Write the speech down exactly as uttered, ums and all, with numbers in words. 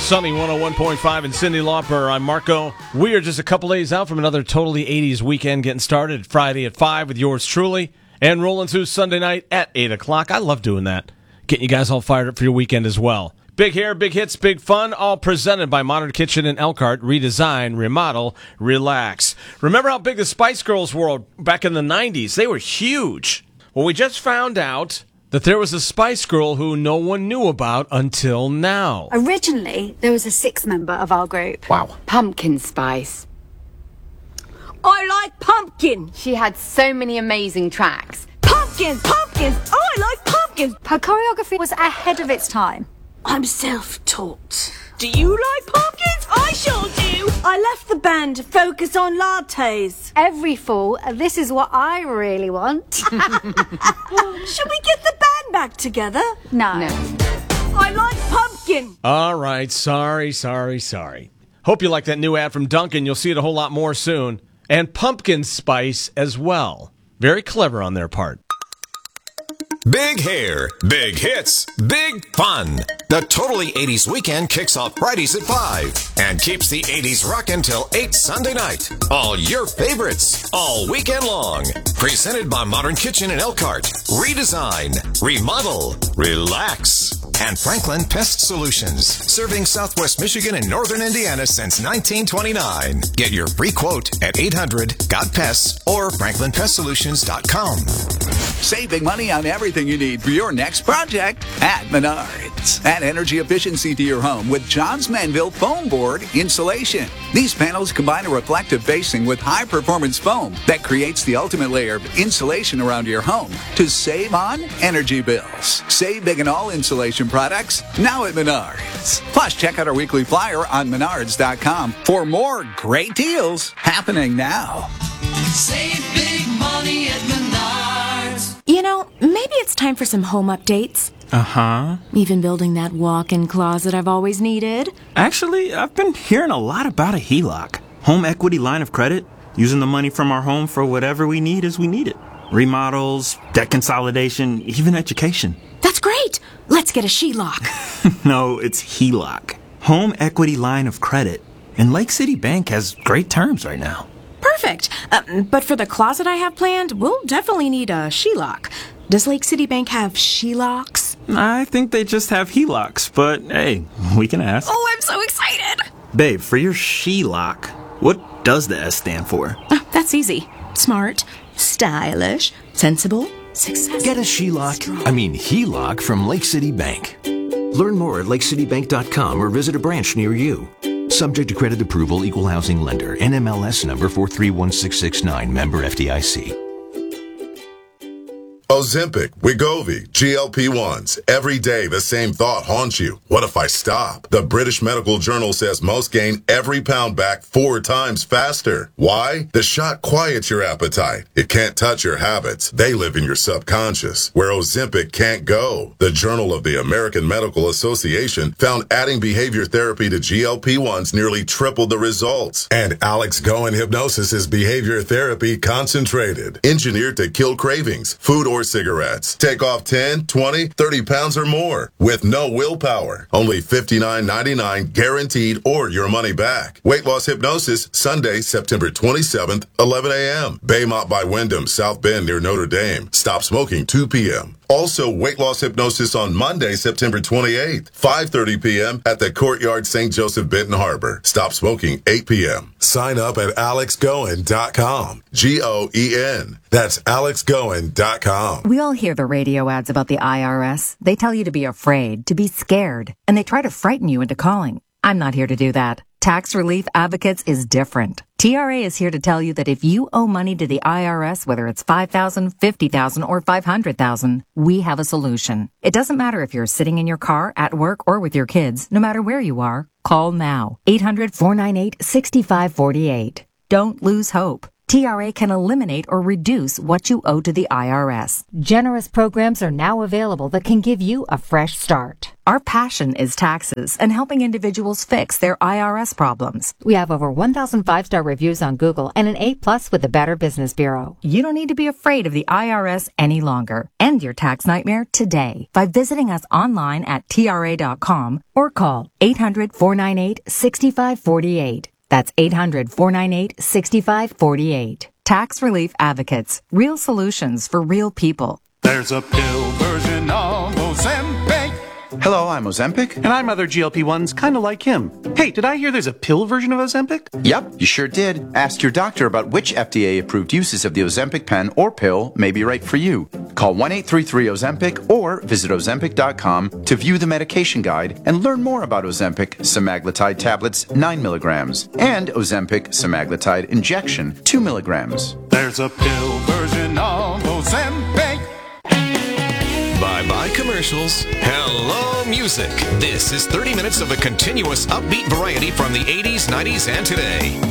Sunny one oh one point five and Cyndi Lauper. I'm Marco. We are just a couple days out from another totally eighties weekend getting started Friday at five with yours truly and rolling through Sunday night at eight o'clock. I love doing that. Getting you guys all fired up for your weekend as well. Big hair, big hits, big fun, all presented by Modern Kitchen in Elkhart. Redesign, remodel, relax. Remember how big the Spice Girls were back in the nineties? They were huge. Well, we just found out that there was a Spice Girl who no one knew about until now. Originally, there was a sixth member of our group. Wow. Pumpkin Spice. I like pumpkin. She had so many amazing tracks. Pumpkins, pumpkins. Oh, I like pumpkins. Her choreography was ahead of its time. I'm self-taught. Do you like pumpkins? I sure do. I left the band to focus on lattes. Every fall, this is what I really want. Should we get the band back together? No. No. I like pumpkin. All right, sorry, sorry, sorry. Hope you like that new ad from Dunkin'. You'll see it a whole lot more soon. And Pumpkin Spice as well. Very clever on their part. Big hair, big hits, big fun. The Totally eighties Weekend kicks off Fridays at five and keeps the eighties rockin' till eight Sunday night. All your favorites, all weekend long. Presented by Modern Kitchen in Elkhart. Redesign, remodel, relax. And Franklin Pest Solutions, serving Southwest Michigan and Northern Indiana since nineteen twenty-nine. Get your free quote at eight hundred got pests or franklin pest solutions dot com. Save big money on everything you need for your next project at Menards. Add energy efficiency to your home with Johns Manville Foam Board Insulation. These panels combine a reflective facing with high-performance foam that creates the ultimate layer of insulation around your home to save on energy bills. Save big on all insulation products now at Menards. Plus, check out our weekly flyer on menards dot com for more great deals happening now. Save big money at Menards. You know, maybe it's time for some home updates. Uh-huh. Even building that walk-in closet I've always needed. Actually, I've been hearing a lot about a H E L O C. Home equity line of credit. Using the money from our home for whatever we need as we need it. Remodels, debt consolidation, even education. That's great! Let's get a H E L O C. No, it's H E L O C. Home equity line of credit. And Lake City Bank has great terms right now. Perfect. Uh, but for the closet I have planned, we'll definitely need a H E L O C. Does Lake City Bank have H E L O Cs? I think they just have H E L O Cs, but hey, we can ask. Oh, I'm so excited! Babe, for your H E L O C, what does the S stand for? Uh, that's easy. Smart, stylish, sensible, successful. Get a H E L O C, I mean H E L O C from Lake City Bank. Learn more at lake city bank dot com or visit a branch near you. Subject to credit approval, equal housing lender, N M L S number four three one six six nine, member F D I C. Ozempic, Wegovy, G L P ones. Every day the same thought haunts you. What if I stop? The British Medical Journal says most gain every pound back four times faster. Why? The shot quiets your appetite. It can't touch your habits. They live in your subconscious, where Ozempic can't go. The Journal of the American Medical Association found adding behavior therapy to G L P ones nearly tripled the results. And Alex Goen Hypnosis is behavior therapy concentrated, engineered to kill cravings, food or cigarettes. Take off ten, twenty, thirty pounds or more with no willpower. Only fifty-nine ninety-nine guaranteed or your money back. Weight Loss Hypnosis, Sunday, September twenty-seventh, eleven a.m. Baymont by Wyndham, South Bend near Notre Dame. Stop smoking two p.m. Also, Weight Loss Hypnosis on Monday, September twenty-eighth, five thirty p.m. at the Courtyard Saint Joseph Benton Harbor. Stop smoking eight p.m. Sign up at alex goen dot com. G O E N. That's alex goen dot com. We all hear the radio ads about the I R S. They tell you to be afraid, to be scared, and they try to frighten you into calling. I'm not here to do that. Tax Relief Advocates is different. T R A is here to tell you that if you owe money to the I R S, whether it's five thousand dollars, fifty thousand dollars, or five hundred thousand dollars, we have a solution. It doesn't matter if you're sitting in your car, at work, or with your kids. No matter where you are, call now. eight hundred, four nine eight, six five four eight. Don't lose hope. T R A can eliminate or reduce what you owe to the I R S. Generous programs are now available that can give you a fresh start. Our passion is taxes and helping individuals fix their I R S problems. We have over one thousand five-star reviews on Google and an A plus with the Better Business Bureau. You don't need to be afraid of the I R S any longer. End your tax nightmare today by visiting us online at T R A dot com or call eight hundred, four nine eight, six five four eight. That's eight hundred, four nine eight, six five four eight. Tax Relief Advocates. Real solutions for real people. There's a pill version of Ozempic. Hello, I'm Ozempic. And I'm other G L P ones kind of like him. Hey, did I hear there's a pill version of Ozempic? Yep, you sure did. Ask your doctor about which F D A-approved uses of the Ozempic pen or pill may be right for you. Call one eight three three Ozempic or visit Ozempic dot com to view the medication guide and learn more about Ozempic semaglutide tablets nine milligrams and Ozempic semaglutide injection two milligrams. There's a pill version of Ozempic. Bye-bye commercials. Hello music. This is thirty minutes of a continuous upbeat variety from the eighties, nineties, and today.